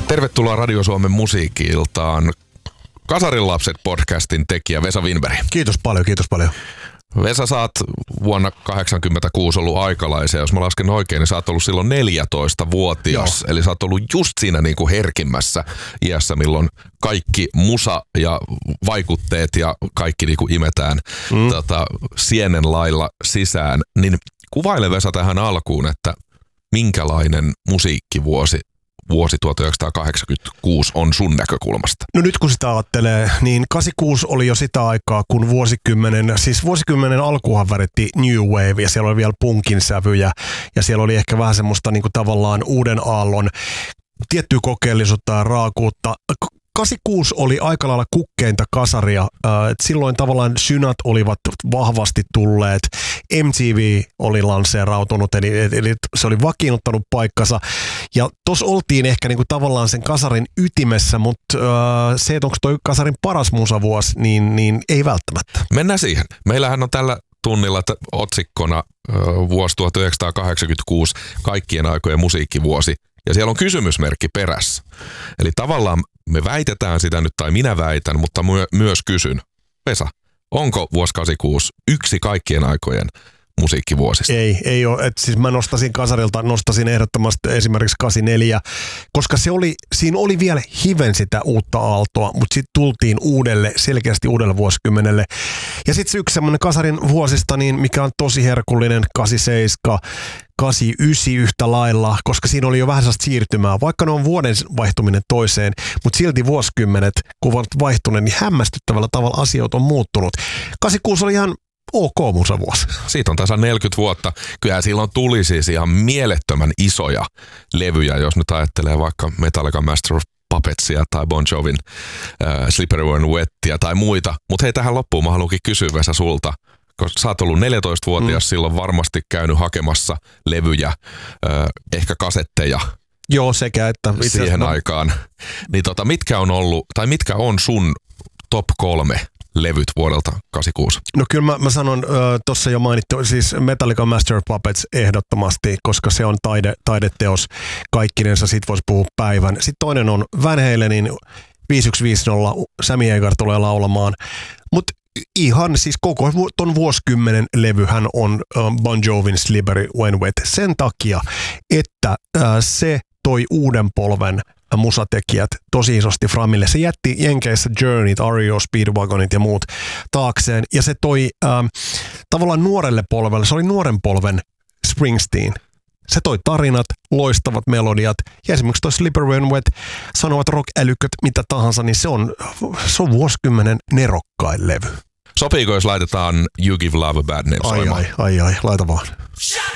Tervetuloa Radio Suomen musiikki-iltaan. Kasarin lapset podcastin tekijä Vesa Wienberg. Kiitos paljon. Vesa, sä oot vuonna 1986 ollut aikalaisia. Jos mä lasken oikein, niin sä oot ollut silloin 14-vuotias. Eli sä oot ollut just siinä niin kuin herkimmässä iässä, milloin kaikki musa ja vaikutteet ja kaikki niin kuin imetään sienen lailla sisään. Niin kuvaile, Vesa, tähän alkuun, että minkälainen musiikkivuosi vuosi 1986 on sun näkökulmasta? No nyt kun sitä ajattelee, niin 86 oli jo sitä aikaa, kun vuosikymmenen alkuhan väritti New Wave ja siellä oli vielä punkin sävyjä ja siellä oli ehkä vähän semmoista niin kuin tavallaan uuden aallon tiettyä kokeellisuutta ja raakuutta. 86 oli aika lailla kukkeinta kasaria. Silloin tavallaan synat olivat vahvasti tulleet. MTV oli lanseerautunut, eli se oli vakiinnuttanut paikkansa. Ja tuossa oltiin ehkä niinku tavallaan sen kasarin ytimessä, mutta se, että onko toi kasarin paras musavuosi, niin ei välttämättä. Mennään siihen. Meillähän on tällä tunnilla otsikkona vuosi 1986, kaikkien aikojen musiikkivuosi. Ja siellä on kysymysmerkki perässä. Eli tavallaan me väitetään sitä nyt, tai minä väitän, mutta myös kysyn. Vesa, onko vuosi 86 yksi kaikkien aikojen musiikkivuosista? Ei ole. Siis mä nostasin ehdottomasti esimerkiksi 84, koska siinä oli vielä hiven sitä uutta aaltoa, mutta sitten tultiin selkeästi uudelle vuosikymmenelle. Ja sitten se yksi semmoinen kasarin vuosista, niin mikä on tosi herkullinen, 87, 89 yhtä lailla, koska siinä oli jo vähän sellaista siirtymää, vaikka ne on vuoden vaihtuminen toiseen, mutta silti vuosikymmenet, kun ovat vaihtuneet, niin hämmästyttävällä tavalla asioita on muuttunut. 86 oli ihan ok musavuosi. Siitä on tasan 40 vuotta. Kyllähän silloin tuli siis ihan mielettömän isoja levyjä, jos nyt ajattelee vaikka Metallica Master of Puppetsia tai Bon Jovin Slippery When Wettia tai muita. Mutta hei, tähän loppuun mä haluankin kysyä, Vesa, sulta. Koska sä oot ollut 14-vuotias silloin varmasti käynyt hakemassa levyjä, ehkä kasetteja. Joo, sekä että siihen aikaan. Niin mitkä on ollut, tai mitkä on sun top 3 levyt vuodelta 86? No kyllä mä sanon, tuossa jo mainittu, siis Metallica Master of Puppets ehdottomasti, koska se on taideteos kaikkinensa, siitä voisi puhua päivän. Sitten toinen on Van Halenin 5150, Sammy Hagar tulee laulamaan, mutta ihan siis koko ton vuosikymmenen levyhän on Bon Jovin Slippery When Wet sen takia, että se toi uuden polven musatekijät tosi isosti framille. Se jätti Jenkeissä Journeyt, REO, Speedwagonit ja muut taakseen ja se toi tavallaan nuorelle polvelle, se oli nuoren polven Springsteen. Se toi tarinat, loistavat melodiat ja esimerkiksi toi Slippery When Wet, sanovat rock-älyköt, mitä tahansa, niin se on vuosikymmenen nerokkain levy. Sopiiko, jos laitetaan You Give Love a Bad Name soimaan? Ai, laita vaan.